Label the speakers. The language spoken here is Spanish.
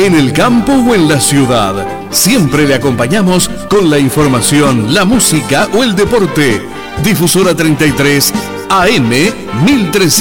Speaker 1: en el campo o en la ciudad. Siempre le acompañamos con la información, la música o el deporte. Difusora 33 AM 1300.